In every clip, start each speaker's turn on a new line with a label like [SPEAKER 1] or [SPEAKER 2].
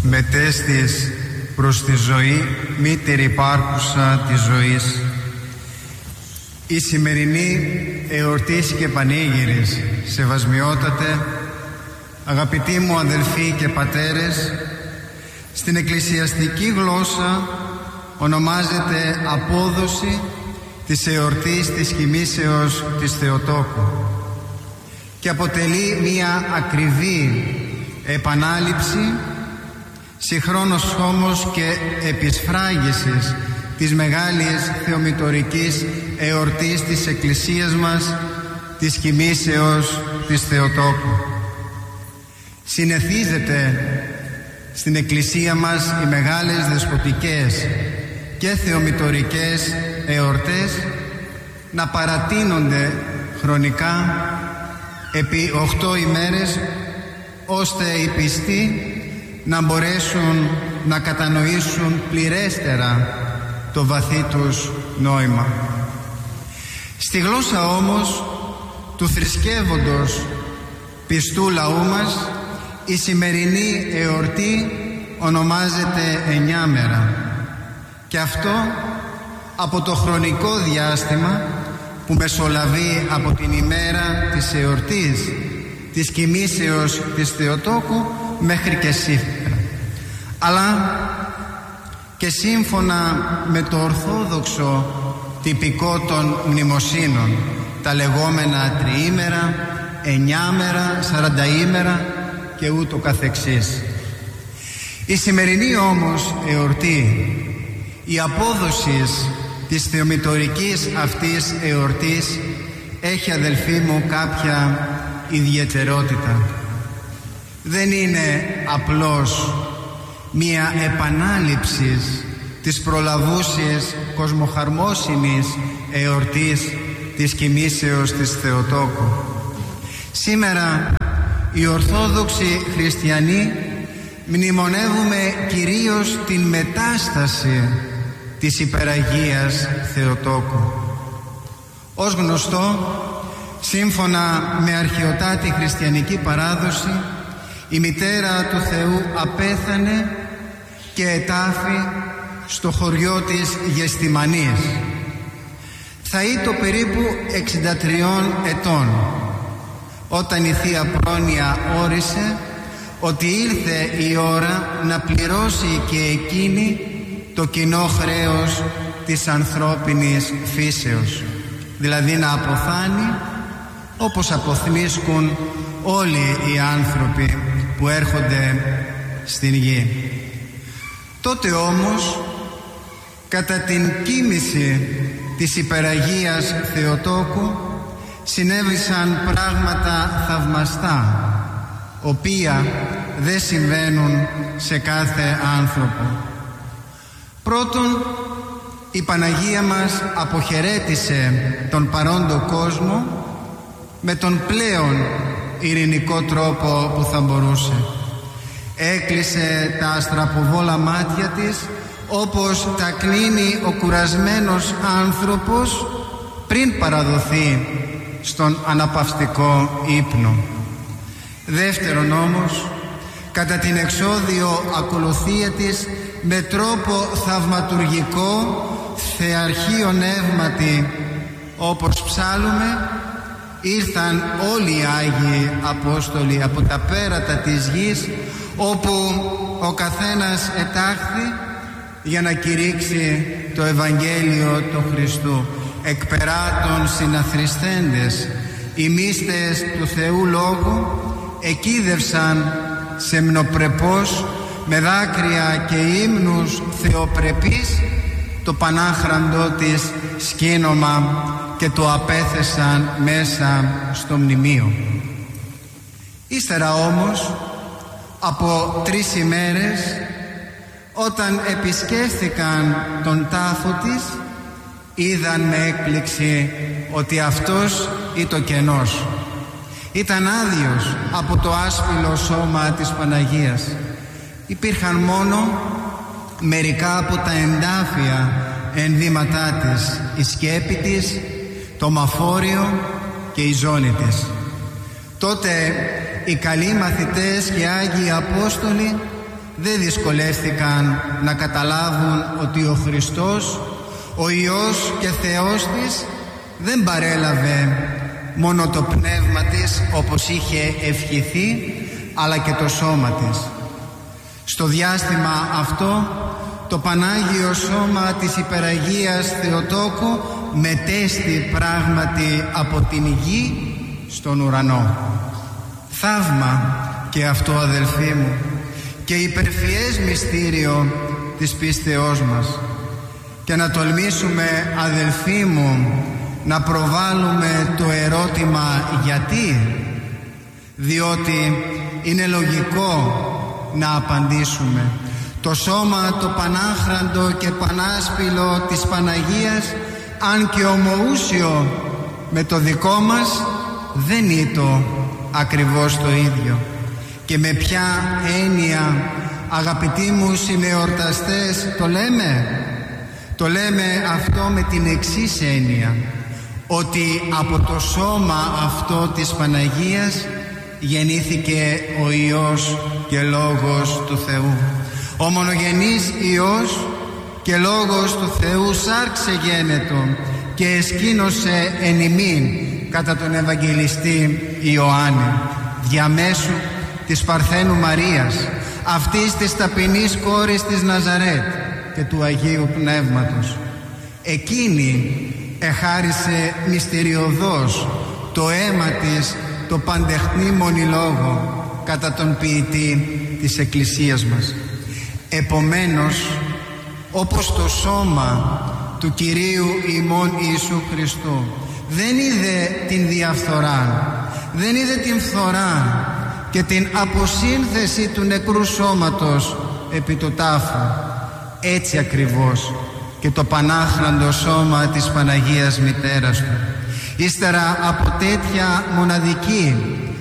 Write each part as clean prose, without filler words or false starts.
[SPEAKER 1] μετέστης προς τη ζωή, μήτερη υπάρχουσα της ζωής. Η σημερινή εορτής και πανήγυρης, σεβασμιότατε, αγαπητοί μου αδελφοί και πατέρες, στην εκκλησιαστική γλώσσα ονομάζεται απόδοση της εορτής της κοιμήσεως της Θεοτόκου και αποτελεί μία ακριβή επανάληψη, συγχρόνως όμως και επισφράγησης της μεγάλης θεομητορικής εορτής της Εκκλησίας μας, της κοιμήσεως της Θεοτόκου. Συνηθίζεται στην Εκκλησία μας οι μεγάλες δεσποτικές και θεομητορικές εορτές να παρατείνονται χρονικά επί 8 ημέρες, ώστε οι πιστοί να μπορέσουν να κατανοήσουν πληρέστερα το βαθύ τους νόημα. Στη γλώσσα όμως του θρησκεύοντος πιστού λαού μας, η σημερινή εορτή ονομάζεται εννιάμερα, και αυτό από το χρονικό διάστημα που μεσολαβεί από την ημέρα της εορτής της κοιμήσεως της Θεοτόκου μέχρι και σήμερα, αλλά και σύμφωνα με το ορθόδοξο τυπικό των μνημοσύνων, τα λεγόμενα τριήμερα, εννιάμερα, 40ημερα και ούτω καθεξής. Η σημερινή όμως εορτή, η απόδοση της θεομητορικής αυτής εορτής, έχει, αδελφοί μου, κάποια ιδιαιτερότητα. Δεν είναι απλώς μία επανάληψη της προλαβούσιας κοσμοχαρμόσυνης εορτής της κοιμήσεως της Θεοτόκου. Σήμερα οι Ορθόδοξοι χριστιανοί μνημονεύουμε κυρίως την μετάσταση της υπεραγίας Θεοτόκου. Ως γνωστό, σύμφωνα με αρχαιοτάτη χριστιανική παράδοση, η μητέρα του Θεού απέθανε και ετάφη στο χωριό της Γεστημανής. Θα ήταν περίπου 63 ετών όταν η Θεία Πρόνοια όρισε ότι ήρθε η ώρα να πληρώσει και εκείνη το κοινό χρέος της ανθρώπινης φύσεως, δηλαδή να αποθάνει όπως αποθμίσκουν όλοι οι άνθρωποι που έρχονται στην γη. Τότε όμως, κατά την κοίμηση της υπεραγίας Θεοτόκου, συνέβησαν πράγματα θαυμαστά, οποία δεν συμβαίνουν σε κάθε άνθρωπο. Πρώτον, η Παναγία μας αποχαιρέτησε τον παρόντο κόσμο με τον πλέον ειρηνικό τρόπο που θα μπορούσε. Έκλεισε τα αστραποβόλα μάτια της, όπως τα κλείνει ο κουρασμένος άνθρωπος πριν παραδοθεί στον αναπαυστικό ύπνο. Δεύτερον όμως, κατά την εξώδιο ακολουθία της, με τρόπο θαυματουργικό, θεαρχείο νεύματι, όπως ψάλλουμε, ήρθαν όλοι οι Άγιοι Απόστολοι από τα πέρατα της γης, όπου ο καθένας ετάχθη για να κηρύξει το Ευαγγέλιο του Χριστού. Εκπεράτων συναθριστέντες, οι μύστες του Θεού Λόγου εκίδευσαν σεμνοπρεπώς με δάκρυα και ύμνους θεοπρεπείς το πανάχραντο της σκήνομα και το απέθεσαν μέσα στο μνημείο. Ύστερα όμως, από 3 ημέρες, όταν επισκέφθηκαν τον τάφο της, είδαν με έκπληξη ότι αυτός ήταν κενός. Ήταν άδειος από το άσπυλο σώμα της Παναγίας. Υπήρχαν μόνο μερικά από τα εντάφια ενδύματά της, η σκέπη της, το μαφόριο και η ζώνη της. Τότε οι καλοί μαθητές και Άγιοι Απόστολοι δεν δυσκολεύτηκαν να καταλάβουν ότι ο Χριστός, ο Υιός και Θεός της, δεν παρέλαβε μόνο το πνεύμα της όπως είχε ευχηθεί, αλλά και το σώμα της. Στο διάστημα αυτό το Πανάγιο Σώμα της Υπεραγίας Θεοτόκου μετέστη πράγματι από την γη στον ουρανό. Θαύμα και αυτό, αδελφοί μου, και υπερφιές μυστήριο της πίστεώς μας. Και να τολμήσουμε, αδελφοί μου, να προβάλλουμε το ερώτημα γιατί, διότι είναι λογικό να απαντήσουμε. Το σώμα το πανάχραντο και πανάσπυλο της Παναγίας, αν και ομοούσιο με το δικό μας, δεν ήτο ακριβώς το ίδιο. Και με ποια έννοια, αγαπητοί μου συνεορταστές, το λέμε? Το λέμε αυτό με την εξής έννοια, ότι από το σώμα αυτό της Παναγίας γεννήθηκε ο Υιός και Λόγος του Θεού. Ο μονογενής Υιός και Λόγος του Θεού σάρξε γένετο και εσκήνωσε εν ημίν κατά τον Ευαγγελιστή Ιωάννη, διαμέσου της Παρθένου Μαρίας, αυτής της ταπεινής κόρης της Ναζαρέτ και του Αγίου Πνεύματος. Εκείνη εχάρισε μυστηριωδώς το αίμα της, το παντεχνήμονη λόγο, κατά τον ποιητή της Εκκλησίας μας. Επομένως, όπως το σώμα του Κυρίου ημών Ιησού Χριστού δεν είδε την διαφθορά, δεν είδε την φθορά και την αποσύνθεση του νεκρού σώματος επί το τάφο, έτσι ακριβώς και το πανάχραντο σώμα της Παναγίας Μητέρας του, ύστερα από τέτοια μοναδική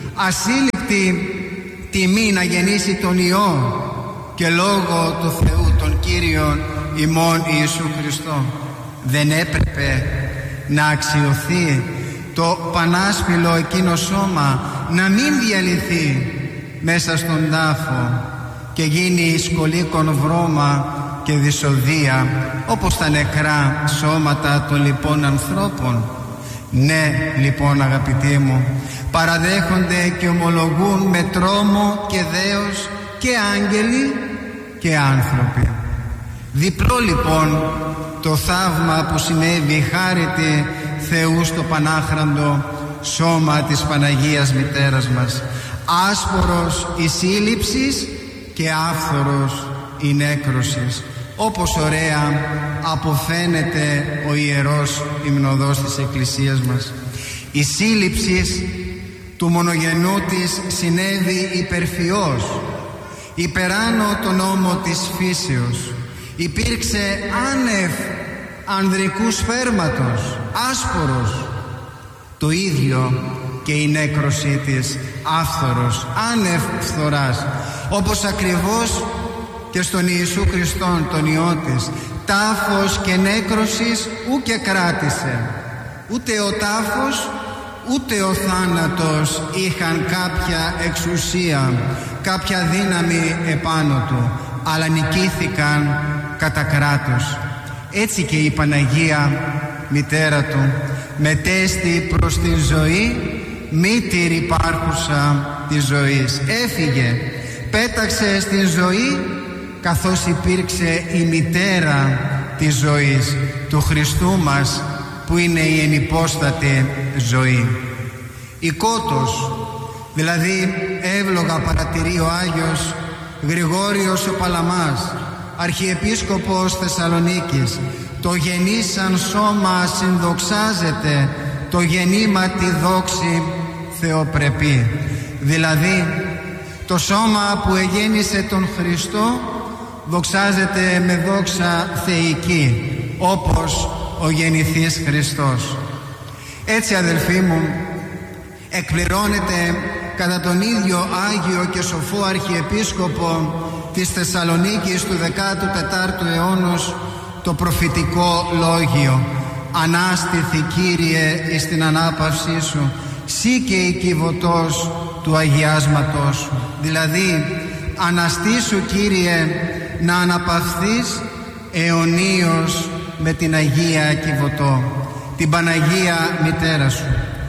[SPEAKER 1] ασύλληπτη τιμή να γεννήσει τον Υιό και Λόγο του Θεού, τον Κύριον ημών Ιησού Χριστό, δεν έπρεπε να αξιωθεί το πανάσπυλο εκείνο σώμα, να μην διαλυθεί μέσα στον τάφο και γίνει σκολίκον βρώμα και δυσοδεία όπως τα νεκρά σώματα των λοιπών ανθρώπων? Ναι, λοιπόν, αγαπητοί μου, παραδέχονται και ομολογούν με τρόμο και δέος και άγγελοι και άνθρωποι. Διπλό λοιπόν το θαύμα που συνέβη χάρητη Θεού στο πανάχραντο σώμα της Παναγίας Μητέρας μας. Άσπορος η σύλληψης και άφθορος η νέκρωσης, όπως ωραία αποφαίνεται ο ιερός υμνοδός της Εκκλησίας μας. Η σύλληψη του μονογενού της συνέβη υπερφιώς, υπεράνω τον νόμο της φύσεως. Υπήρξε άνευ ανδρικού σπέρματος, άσπορος. Το ίδιο και η νέκρωσή της, άφθορος, άνευ φθοράς, όπως ακριβώς και στον Ιησού Χριστόν τον Υιό της, τάφος και νέκρωσης ούκε κράτησε. Ούτε ο τάφος ούτε ο θάνατος είχαν κάποια εξουσία, κάποια δύναμη επάνω του, αλλά νικήθηκαν κατά κράτος. Έτσι και η Παναγία Μητέρα του μετέστη προς τη ζωή, μήτηρ υπάρχουσα της ζωής. Έφυγε, πέταξε στη ζωή, καθώς υπήρξε η μητέρα της ζωής, του Χριστού μας, που είναι η ενυπόστατη ζωή. Η Κότος, δηλαδή εύλογα παρατηρεί ο Άγιος Γρηγόριος ο Παλαμάς, Αρχιεπίσκοπος Θεσσαλονίκης, το γεννήσαν σώμα συνδοξάζεται, το γεννήματι δόξη θεοπρεπή. Δηλαδή το σώμα που εγέννησε τον Χριστό δοξάζεται με δόξα θεϊκή, όπως ο γεννηθής Χριστός. Έτσι, αδελφοί μου, εκπληρώνεται κατά τον ίδιο Άγιο και Σοφό Αρχιεπίσκοπο της Θεσσαλονίκης του 14ου αιώνος το προφητικό λόγιο: «Ανάστηθη, Κύριε, εις την ανάπαυσή σου, σύ και η κυβωτός του αγιάσματός σου». Δηλαδή αναστήσου, Κύριε, να αναπαυθείς αιωνίως με την Αγία Κιβωτό, την Παναγία Μητέρα Σου.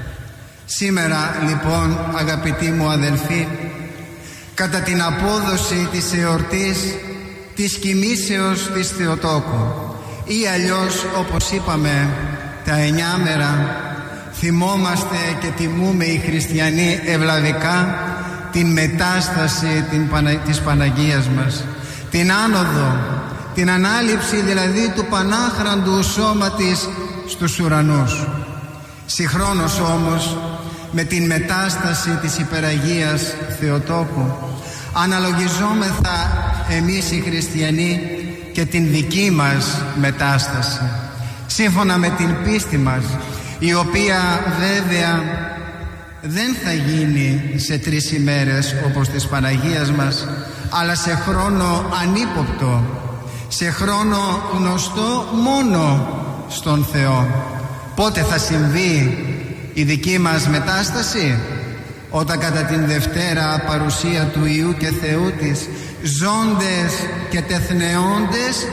[SPEAKER 1] Σήμερα λοιπόν, αγαπητοί μου αδελφοί, κατά την απόδοση της εορτής της κοιμήσεως της Θεοτόκου, ή αλλιώς όπως είπαμε τα 9 μέρα, θυμόμαστε και τιμούμε οι χριστιανοί ευλαβικά την μετάσταση της Παναγίας μας, την άνοδο, την ανάληψη δηλαδή του πανάχραντου σώμα της στους ουρανούς. Συγχρόνως όμως με την μετάσταση της υπεραγίας Θεοτόκου αναλογιζόμεθα εμείς οι χριστιανοί και την δική μας μετάσταση, σύμφωνα με την πίστη μας, η οποία βέβαια δεν θα γίνει σε 3 ημέρες όπως της Παναγίας μας, αλλά σε χρόνο ανύποπτο, σε χρόνο γνωστό μόνο στον Θεό. Πότε θα συμβεί η δική μας μετάσταση? Όταν κατά την Δευτέρα παρουσία του Υιού και Θεού της, ζώντες και τεθνεώντες,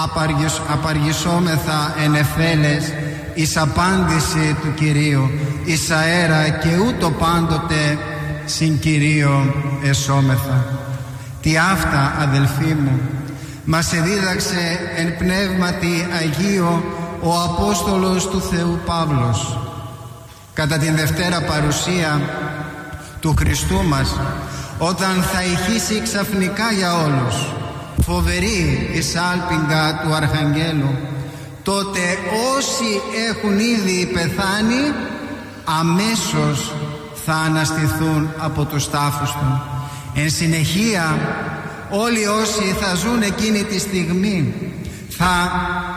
[SPEAKER 1] απαργισόμεθα εν εφέλες εις απάντηση του Κυρίου, εις αέρα και ούτω πάντοτε συν Κυρίο εσώμεθα. Τι αυτά, αδελφοί μου, μας εδίδαξε εν πνεύματι Αγίο ο Απόστολος του Θεού Παύλος. Κατά την Δευτέρα παρουσία του Χριστού μας, όταν θα ηχήσει ξαφνικά για όλους φοβερή η σάλπιγγα του Αρχαγγέλου, τότε όσοι έχουν ήδη πεθάνει αμέσως θα αναστηθούν από τους τάφους του. Εν συνεχεία όλοι όσοι θα ζουν εκείνη τη στιγμή θα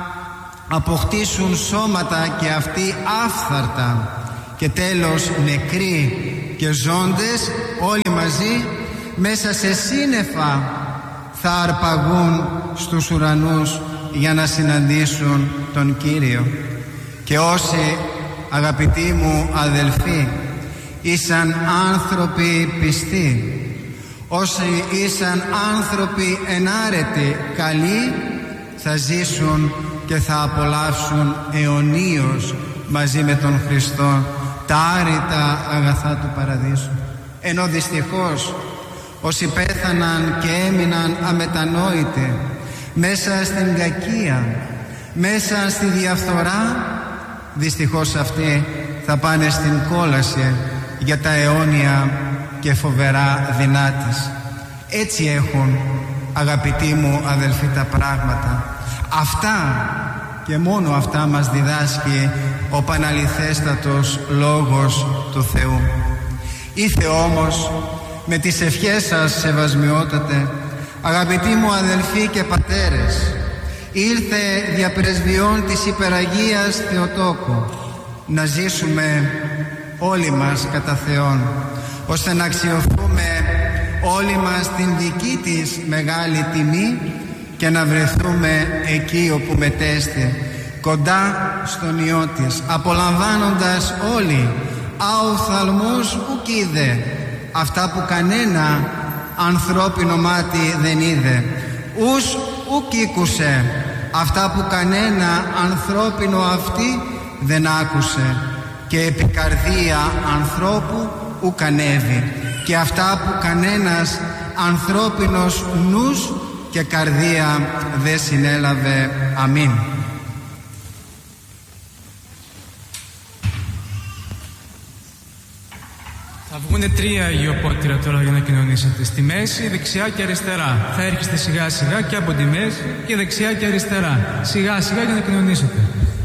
[SPEAKER 1] αποκτήσουν σώματα και αυτοί άφθαρτα, και τέλος νεκροί και ζώντες όλοι μαζί μέσα σε σύννεφα θα αρπαγούν στους ουρανούς για να συναντήσουν τον Κύριο. Και όσοι, αγαπητοί μου αδελφοί, ήσαν άνθρωποι πιστοί, όσοι ήσαν άνθρωποι ενάρετοι, καλοί, θα ζήσουν και θα απολαύσουν αιωνίως μαζί με τον Χριστό τα άρρητα αγαθά του παραδείσου. Ενώ δυστυχώς όσοι πέθαναν και έμειναν αμετανόητοι μέσα στην κακία, μέσα στη διαφθορά, δυστυχώς αυτοί θα πάνε στην κόλαση για τα αιώνια και φοβερά δεινά της. Έτσι έχουν, αγαπητοί μου αδελφοί, τα πράγματα. Αυτά και μόνο αυτά μας διδάσκει ο παναληθέστατος Λόγος του Θεού. Ήθε όμως με τις ευχές σας, σεβασμιότατε, αγαπητοί μου αδελφοί και πατέρες, ήρθε διαπρεσβειών της υπεραγίας Θεοτόκου να ζήσουμε όλοι μας κατά Θεόν, ώστε να αξιωθούμε όλοι μας την δική της μεγάλη τιμή και να βρεθούμε εκεί όπου μετέστη, κοντά στον Υιό της, απολαμβάνοντας όλοι αουθαλμός ουκ είδε, αυτά που κανένα ανθρώπινο μάτι δεν είδε, ους ουκ ήκουσε, αυτά που κανένα ανθρώπινο αυτή δεν άκουσε, και επί καρδία ανθρώπου ουκ ανέβη, και αυτά που κανένας ανθρώπινος νους και καρδία δεν συνέλαβε. Αμήν.
[SPEAKER 2] Θα βγουνε 3 αγιοπότηρα τώρα για να κοινωνήσετε. Στη μέση, δεξιά και αριστερά. Θα έρχεστε σιγά σιγά και από τη μέση και δεξιά και αριστερά. Σιγά σιγά για να κοινωνήσετε.